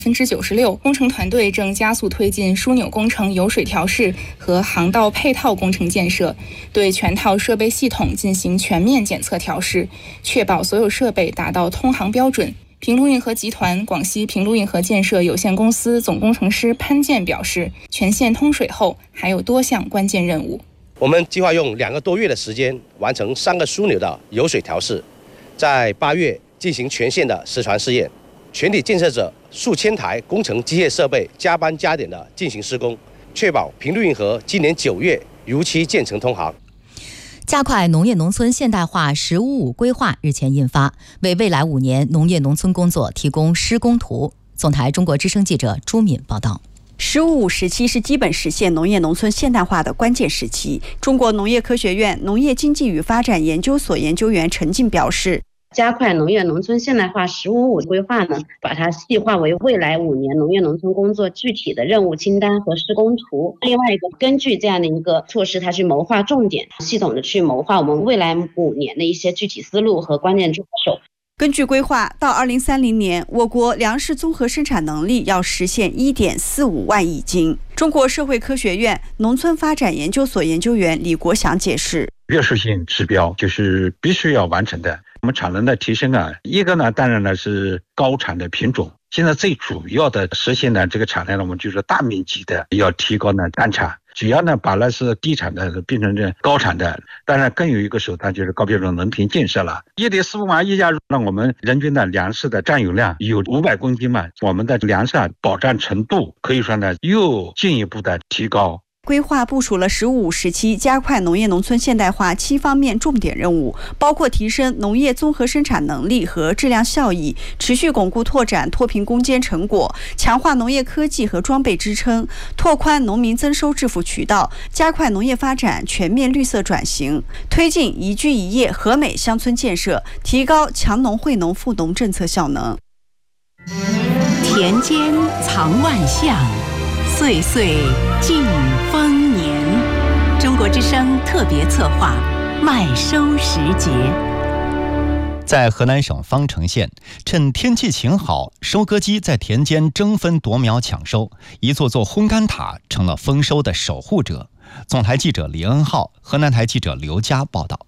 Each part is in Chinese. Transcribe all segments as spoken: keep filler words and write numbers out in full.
百分之九十六，工程团队正加速推进枢纽工程油水调试和航道配套工程建设，对全套设备系统进行全面检测调试，确保所有设备达到通航标准。平陆运河集团广西平陆运河建设有限公司总工程师潘健表示，全线通水后还有多项关键任务。 我们计划用两个多月的时间完成三个枢纽的油水调试，在八月进行全线的实船试验，全体建设者数千台工程机械设备加班加点的进行施工，确保平陆运河今年九月如期建成通航。 加快农业农村现代化“十五五”规划日前印发，为未来五年农业农村工作提供施工图。总台中国之声记者朱敏报道。 十五五时期是基本实现农业农村现代化的关键时期。中国农业科学院农业经济与发展研究所研究员陈静表示， 加快农业农村现代化“十五五”规划呢，把它细化为未来五年农业农村工作具体的任务清单和施工图。另外一个，根据这样的一个措施，它去谋划重点，系统的去谋划我们未来五年的一些具体思路和关键抓手。 根据规划，到二零三零年，我国粮食综合生产能力要实现 一点四五万亿斤。中国社会科学院农村发展研究所研究员李国祥解释， 约束性指标就是必须要完成的。我们产能的提升啊，一个呢，当然呢是高产的品种。现在最主要的实现的这个产量呢，我们就是大面积的要提高呢单产，只要呢把那是低产的变成这高产的。当然更有一个手段就是高标准农田建设了。一点四五万亿加入，让我们人均的粮食的占有量有五百公斤嘛，我们的粮食啊保障程度可以说呢又进一步的提高。 规划部署了“十五五”时期加快农业农村现代化七方面重点任务，包括提升农业综合生产能力和质量效益，持续巩固拓展脱贫攻坚成果，强化农业科技和装备支撑，拓宽农民增收致富渠道，加快农业发展全面绿色转型，推进宜居宜业和美乡村建设，提高强农惠农富农政策效能。 田间藏万象，岁岁尽丰年。中国之声特别策划麦收时节。 在河南省方城县，趁天气晴好，收割机在田间争分夺秒抢收，一座座烘干塔成了丰收的守护者。总台记者李恩浩，河南台记者刘佳报道。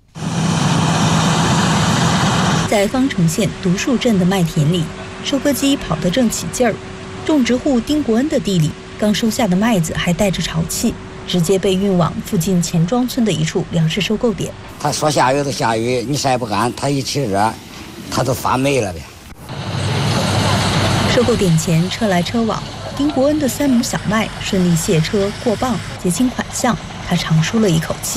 在方城县独树镇的麦田里，收割机跑得正起劲儿。种植户丁国恩的地里，刚收下的麦子还带着潮气，直接被运往附近钱庄村的一处粮食收购点。 他说下雨就下雨，你晒不干，他一起热，他都发霉了呗。 收购点前车来车往，丁国恩的三亩小麦顺利卸车过磅，结清款项，他长舒了一口气。